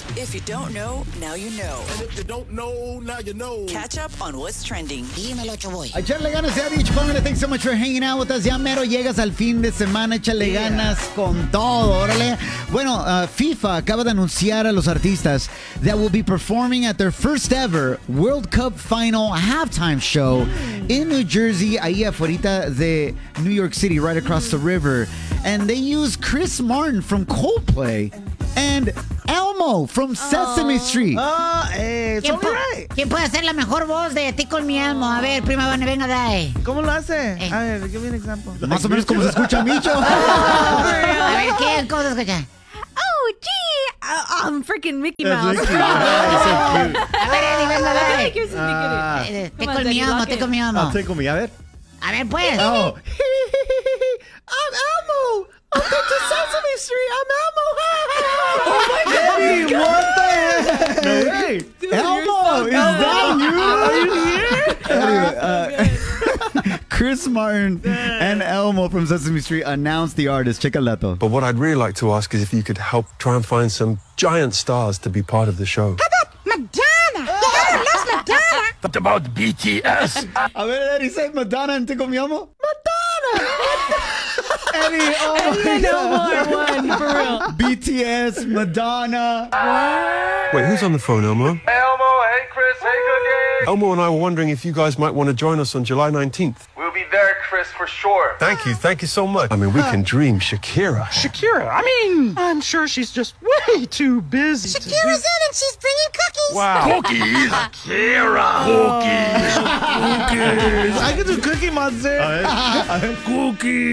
If you don't know, now you know. And if you don't know, now you know. Catch up on what's trending. Dímelo, Choboy. A echarle ganas, se ha dicho, family. Thanks so much for hanging out with us. Ya mero llegas al fin de semana. Échale ganas con todo, órale. Bueno, FIFA acaba de anunciar a los artistas that will be performing at their first ever World Cup Final halftime show in New Jersey, ahí afuera de New York City, right across the river. And they use Chris Martin from Coldplay and Elmo from Sesame Street. ¿Quién puede hacer la mejor voz de Tickle Me Elmo? A ver, prima, venga, dale. ¿Cómo lo hace? A ver, give me an example. Más o menos como se escucha Micho. A ver, ¿quién? ¿Cómo se escucha? Oh, gee, I'm freaking Mickey Mouse. A ver, Eddie, venga, dale. Tickle Me Elmo, Tickle Me Elmo. Tickle me, a ver. A ver, pues. Oh. I'm Elmo. I'm to Sesame Street. I'm Elmo. Oh my God. Eddie, what the heck? No way. Elmo, is that you? Are you here? Anyway, Chris Martin and Elmo from Sesame Street announced the artist. Check el dato. But what I'd really like to ask is if you could help try and find some giant stars to be part of the show. Madonna. That's Madonna. What about BTS? A ver, Eddie, say Madonna and Tickle Me Elmo. Madonna. Eddie, oh my God. One, for real. BTS, Madonna. Wait, who's on the phone, Elmo? Elmo, hey Chris, hey Cookie. Elmo and I were wondering if you guys might want to join us on July 19th. We'll be there, Chris, for sure. Thank you so much. I mean, we can dream Shakira. Shakira, I mean, I'm sure she's just way too busy. Shakira's in and she's bringing cookies. Wow. Cookies. Shakira. Cookies. I can do Cookie Monster. Cookies.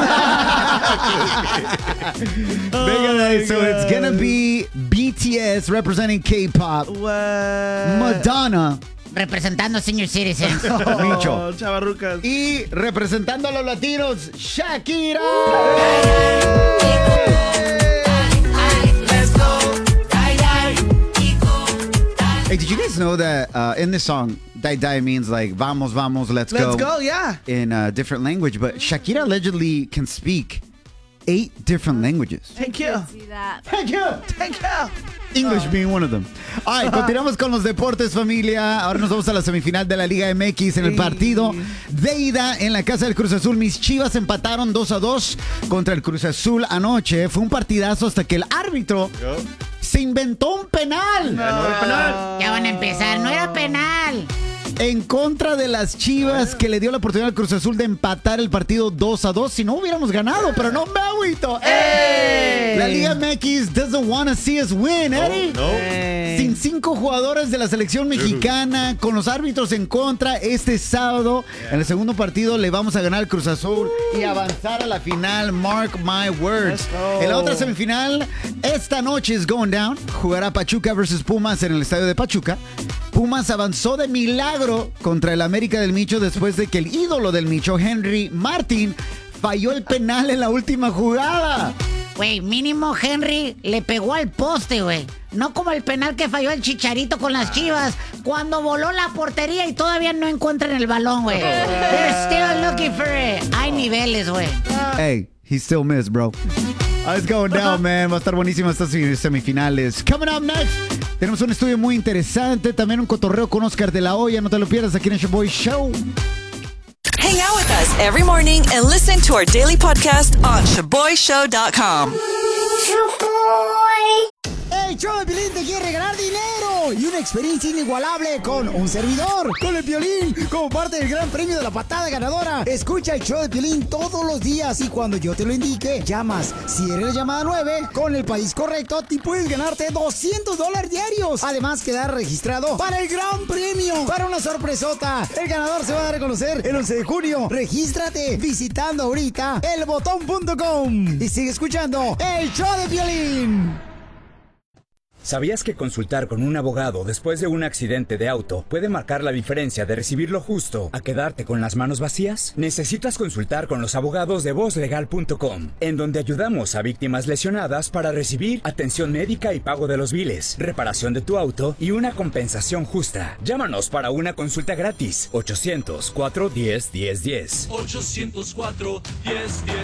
Venga, so it's gonna be BTS representing K-pop. What? Madonna. Representando senior citizens. Micho. Oh, chavarrucas. Y representando a los latinos, Shakira. Hey, did you guys know that in this song, Dai Dai means like vamos, vamos, let's go. Let's go, yeah. In a different language, but Shakira allegedly can speak 8 different languages. Thank you. See that. Thank you. Thank you. English being one of them. All right, continuamos con los deportes, familia. Ahora nos vamos a la semifinal de la Liga MX en el partido de ida en la casa del Cruz Azul. Mis Chivas empataron 2-2 contra el Cruz Azul anoche. Fue un partidazo hasta que el árbitro se inventó un penal. Ya van a empezar, no era penal. En contra de las Chivas, que le dio la oportunidad al Cruz Azul de empatar el partido 2-2. Si no hubiéramos ganado, pero no me agüito. La Liga MX doesn't want to see us win, Eddie. Sin 5 jugadores de la selección mexicana, con los árbitros en contra, este sábado, en el segundo partido, le vamos a ganar al Cruz Azul y avanzar a la final. Mark my words. En la otra semifinal, esta noche es going down. Jugará Pachuca versus Pumas en el estadio de Pachuca. Pumas avanzó de milagro contra el América del Micho después de que el ídolo del Micho, Henry Martin, falló el penal en la última jugada. Güey, mínimo Henry le pegó al poste, güey. No como el penal que falló el Chicharito con las Chivas cuando voló la portería y todavía no encuentran el balón, güey. They're still looking for it. Hay niveles, güey. Hey, he still missed, bro. It's going down, man. Va a estar buenísimo estas semifinales. Coming up next, tenemos un estudio muy interesante. También un cotorreo con Oscar de la Hoya. No te lo pierdas aquí en el Shoboy Show. Hang out with us every morning and listen to our daily podcast on ShaboyShow.com. El show de Piolín te quiere regalar dinero y una experiencia inigualable con un servidor, con el Piolín, como parte del gran premio de la patada ganadora. Escucha el show de Piolín todos los días y cuando yo te lo indique, llamas. Si eres la llamada 9, con el país correcto, te puedes ganarte $200 diarios. Además, quedar registrado para el gran premio, para una sorpresota. El ganador se va a dar a conocer el 11 de junio. Regístrate visitando ahorita elbotón.com y sigue escuchando el show de Piolín. ¿Sabías que consultar con un abogado después de un accidente de auto puede marcar la diferencia de recibir lo justo a quedarte con las manos vacías? Necesitas consultar con los abogados de VozLegal.com, en donde ayudamos a víctimas lesionadas para recibir atención médica y pago de los biles, reparación de tu auto y una compensación justa. Llámanos para una consulta gratis. 800-410-1010.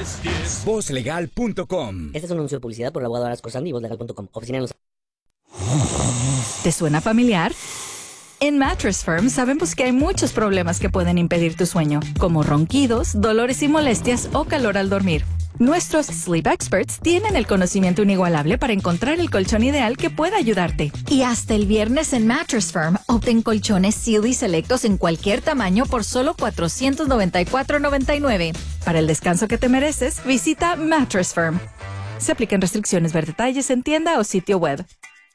800-410-1010. VozLegal.com. Este es un anuncio de publicidad por el abogado Arasco Sandy y VozLegal.com. Oficina en Los ¿Te suena familiar? En Mattress Firm sabemos que hay muchos problemas que pueden impedir tu sueño, como ronquidos, dolores y molestias o calor al dormir. Nuestros Sleep Experts tienen el conocimiento inigualable para encontrar el colchón ideal que pueda ayudarte. Y hasta el viernes en Mattress Firm, obtén colchones Sealy selectos en cualquier tamaño por solo $494.99. Para el descanso que te mereces, visita Mattress Firm. Se aplican restricciones. Ver detalles en tienda o sitio web.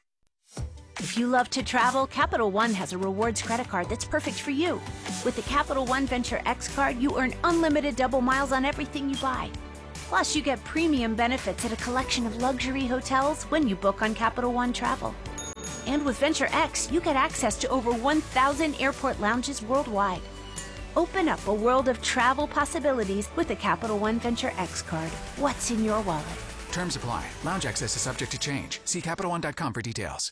If you love to travel, Capital One has a rewards credit card that's perfect for you. With the Capital One Venture X card, you earn unlimited double miles on everything you buy. Plus, you get premium benefits at a collection of luxury hotels when you book on Capital One Travel. And with Venture X, you get access to over 1,000 airport lounges worldwide. Open up a world of travel possibilities with the Capital One Venture X card. What's in your wallet? Terms apply. Lounge access is subject to change. See CapitalOne.com for details.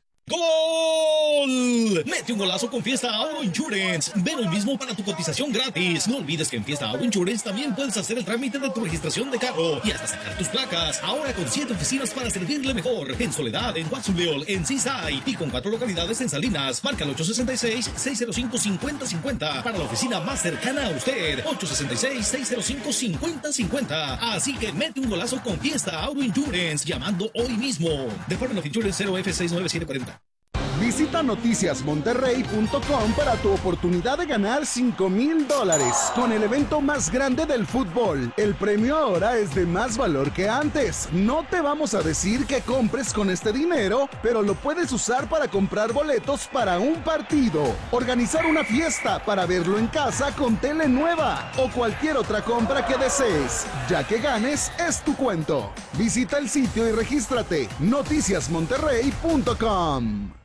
¡Gol! Mete un golazo con Fiesta Auto Insurance. Ven hoy mismo para tu cotización gratis. No olvides que en Fiesta Auto Insurance también puedes hacer el trámite de tu registración de carro y hasta sacar tus placas. Ahora con 7 oficinas para servirle mejor. En Soledad, en Watsonville, en Seaside y con 4 localidades en Salinas. Marca el 866-605-5050 para la oficina más cercana a usted. 866-605-5050. Así que mete un golazo con Fiesta Auto Insurance llamando hoy mismo. Department of Insurance 0F69740. Visita noticiasmonterrey.com para tu oportunidad de ganar $5,000 con el evento más grande del fútbol. El premio ahora es de más valor que antes. No te vamos a decir que compres con este dinero, pero lo puedes usar para comprar boletos para un partido, organizar una fiesta para verlo en casa con tele nueva o cualquier otra compra que desees. Ya que ganes, es tu cuento. Visita el sitio y regístrate. noticiasmonterrey.com.